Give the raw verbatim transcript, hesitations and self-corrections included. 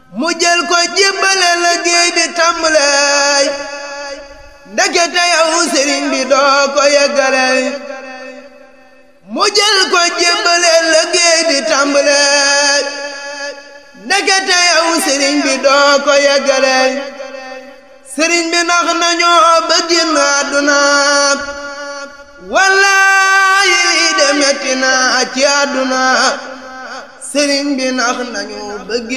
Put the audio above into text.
mu jël ko jébbale liggéey bi tàmbalee ndekete yow sëriñ bi doo ko yeggale mu jël ko jébbale liggéey bi tàmbalee ndekete yow sëriñ bi doo ko yeggale sëriñ bi nax nañoo ba génn àdduna wallaahi lii de metti na ci àdduna sëriñ bi nax nañu ba